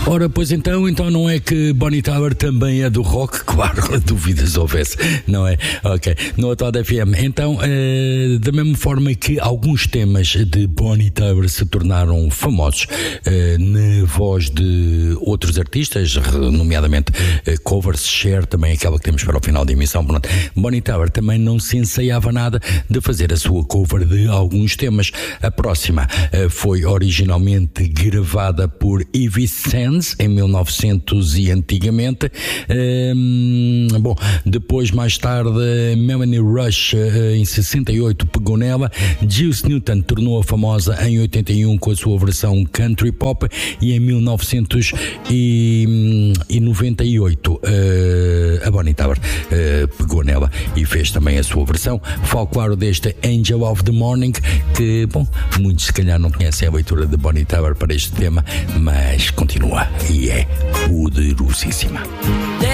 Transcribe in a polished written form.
Ora, pois então não é que Bonnie Tyler também é do rock? Claro, dúvidas houvesse, não é? Ok, no Atoda FM. Então, da mesma forma que alguns temas de Bonnie Tyler se tornaram famosos na voz de outros artistas, nomeadamente covers, Cher, também aquela que temos para o final da emissão. Pronto. Bonnie Tyler também não se ensaiava nada de fazer a sua cover de alguns temas. A próxima foi originalmente gravada por Ivy Sands em 1900 e antigamente. Bom, depois mais tarde Melanie Rush em 68 pegou nela. Juice Newton tornou-a famosa em 81 com a sua versão country pop e em 1998 a Bonnie Tyler pegou nela e fez também a sua versão. Falo claro deste Angel of the Morning, que, bom, muitos se calhar não conhecem a leitura de Bonnie Tyler para este tema, mas continua e é poderosíssima.